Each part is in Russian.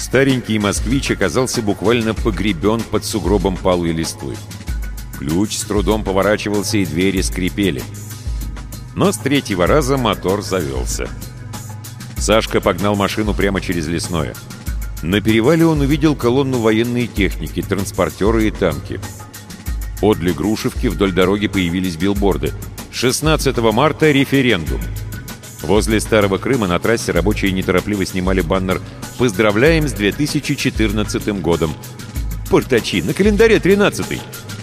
Старенький москвич оказался буквально погребен под сугробом палой листвы. Ключ с трудом поворачивался, и двери скрипели. Но с третьего раза мотор завелся. Сашка погнал машину прямо через лесное. На перевале он увидел колонну военной техники, транспортеры и танки. Подле Грушевки вдоль дороги появились билборды. 16 марта референдум. Возле Старого Крыма на трассе рабочие неторопливо снимали баннер «Поздравляем с 2014 годом». Портачи, на календаре 13-й.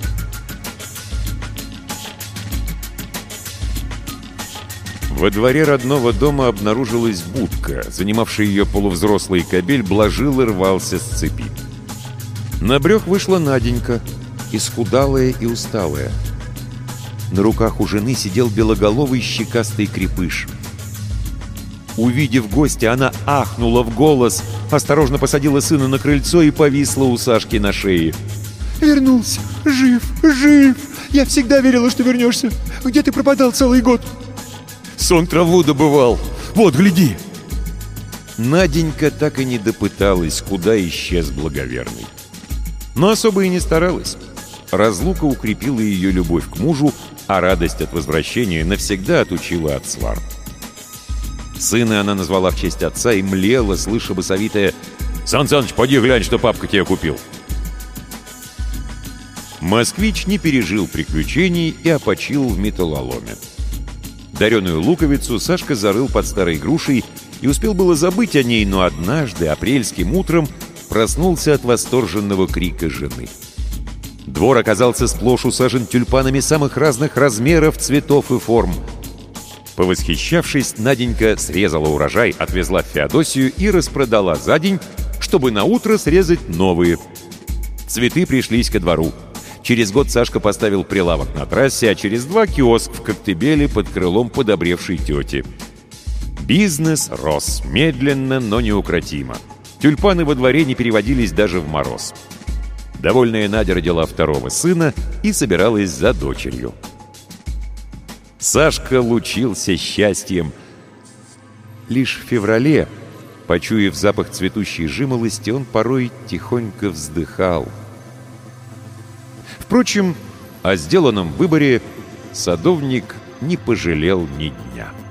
Во дворе родного дома обнаружилась будка. Занимавший ее полувзрослый кобель блажил и рвался с цепи. На брёх вышла Наденька, исхудалая и усталая. На руках у жены сидел белоголовый щекастый крепыш. Увидев гостя, она ахнула в голос, осторожно посадила сына на крыльцо и повисла у Сашки на шее. «Вернулся! Жив! Жив! Я всегда верила, что вернешься! Где ты пропадал целый год?» «Сон траву добывал! Вот, гляди!» Наденька так и не допыталась, куда исчез благоверный. Но особо и не старалась. Разлука укрепила ее любовь к мужу, а радость от возвращения навсегда отучила от свар. Сына она назвала в честь отца и млела, слыша басовитое «Сан Саныч, поди глянь, что папка тебе купил». Москвич не пережил приключений и опочил в металлоломе. Дареную луковицу Сашка зарыл под старой грушей и успел было забыть о ней, но однажды, апрельским утром, проснулся от восторженного крика жены. Двор оказался сплошь усажен тюльпанами самых разных размеров, цветов и форм. Повосхищавшись, Наденька срезала урожай, отвезла в Феодосию и распродала за день, чтобы наутро срезать новые. Цветы пришлись ко двору. Через год Сашка поставил прилавок на трассе, а через 2 киоск в Коктебеле под крылом подобревшей тети. Бизнес рос медленно, но неукротимо. Тюльпаны во дворе не переводились даже в мороз. Довольная Надя родила 2-го сына и собиралась за дочерью. Сашка лучился счастьем. Лишь в феврале, почуяв запах цветущей жимолости, он порой тихонько вздыхал. Впрочем, о сделанном выборе садовник не пожалел ни дня.